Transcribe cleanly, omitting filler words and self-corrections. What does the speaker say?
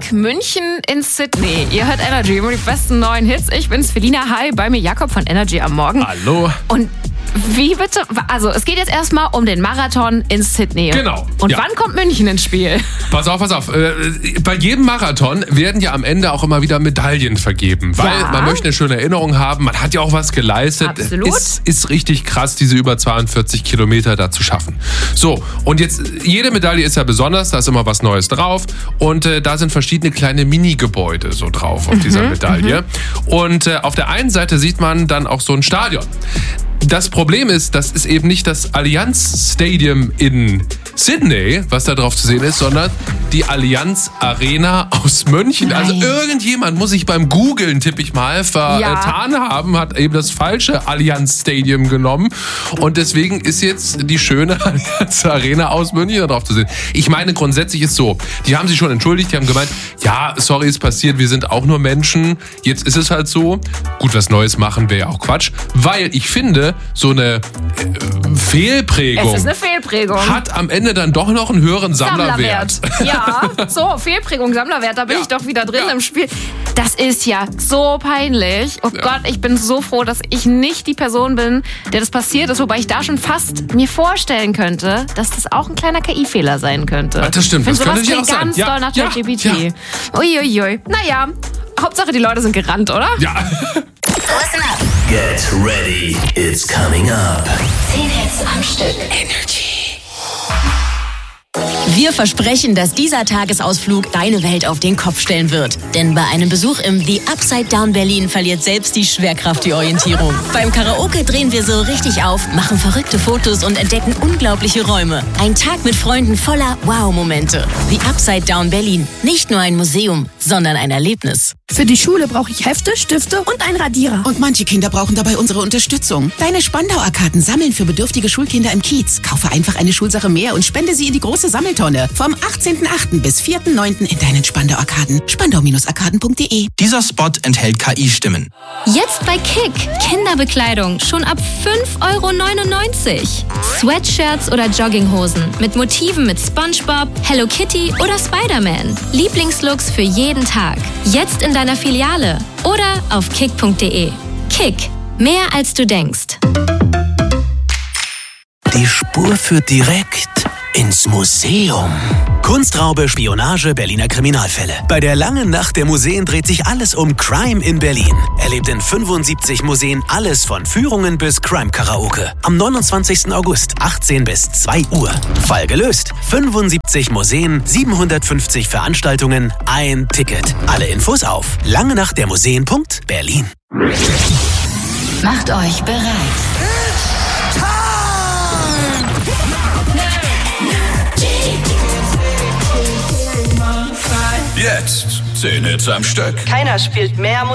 Kick München in Sydney. Ihr hört Energy, immer die besten neuen Hits. Ich bin's, Felina. Hi, bei mir Jakob von Energy am Morgen. Hallo. Und wie bitte? Also, es geht jetzt erstmal um den Marathon in Sydney. Genau. Und ja. Wann kommt München ins Spiel? Pass auf. Bei jedem Marathon werden ja am Ende auch immer wieder Medaillen vergeben. Weil man möchte eine schöne Erinnerung haben. Man hat ja auch was geleistet. Absolut. Ist richtig krass, diese über 42 Kilometer da zu schaffen. So, und jetzt, jede Medaille ist ja besonders. Da ist immer was Neues drauf. Und da sind verschiedene kleine Mini-Gebäude so drauf auf dieser Medaille. Und auf der einen Seite sieht man dann auch so ein Stadion. Das Problem ist, das ist eben nicht das Allianz Stadium in Sydney, was da drauf zu sehen ist, sondern die Allianz Arena aus München. Nein. Also irgendjemand muss sich beim Googlen, tippe ich mal, vertan haben, hat eben das falsche Allianz Stadium genommen. Und deswegen ist jetzt die schöne Allianz Arena aus München da drauf zu sehen. Ich meine, grundsätzlich ist so, die haben sich schon entschuldigt, die haben gemeint, ja, sorry, ist passiert, wir sind auch nur Menschen. Jetzt ist es halt so. Gut, was Neues machen wäre ja auch Quatsch. Weil ich finde, so eine Fehlprägung. Es ist eine Fehlprägung. Hat am Ende dann doch noch einen höheren Sammlerwert. Ja, so, Fehlprägung, Sammlerwert, da bin ich doch wieder drin im Spiel. Das ist ja so peinlich. Oh Gott, ich bin so froh, dass ich nicht die Person bin, der das passiert ist, wobei ich da schon fast mir vorstellen könnte, dass das auch ein kleiner KI-Fehler sein könnte. Ach, das stimmt, Ich das finde, könnte sowas ja auch klingt sein. ganz doll nach Ja, ChatGPT. ja. Uiuiui. Naja, Hauptsache die Leute sind gerannt, oder? Ja. Listen up. Get ready, it's coming up. 10 Hits am Stück. Wir versprechen, dass dieser Tagesausflug deine Welt auf den Kopf stellen wird. Denn bei einem Besuch im The Upside Down Berlin verliert selbst die Schwerkraft die Orientierung. Beim Karaoke drehen wir so richtig auf, machen verrückte Fotos und entdecken unglaubliche Räume. Ein Tag mit Freunden voller Wow-Momente. The Upside Down Berlin. Nicht nur ein Museum, sondern ein Erlebnis. Für die Schule brauche ich Hefte, Stifte und einen Radierer. Und manche Kinder brauchen dabei unsere Unterstützung. Deine Spandau-Arkaden sammeln für bedürftige Schulkinder im Kiez. Kaufe einfach eine Schulsache mehr und spende sie in die große Sammeltonne. Vom 18.08. bis 4.09. in deinen Spandau-Arkaden. Spandau-arkaden.de. Dieser Spot enthält KI-Stimmen. Jetzt bei Kick. Kinderbekleidung schon ab 5,99 €. Sweatshirts oder Jogginghosen mit Motiven mit SpongeBob, Hello Kitty oder Spider-Man. Lieblingslooks für jeden Tag. Jetzt in deiner Filiale oder auf kick.de. Kick. Mehr als du denkst. Die Spur führt direkt ins Museum. Kunstraube, Spionage, Berliner Kriminalfälle. Bei der langen Nacht der Museen dreht sich alles um Crime in Berlin. Erlebt in 75 Museen alles von Führungen bis Crime-Karaoke. Am 29. August, 18 bis 2 Uhr. Fall gelöst. 75 Museen, 750 Veranstaltungen, ein Ticket. Alle Infos auf langenachtdermuseen.berlin. Macht euch bereit. Jetzt 10 Hits am Stück. Keiner spielt mehr Musik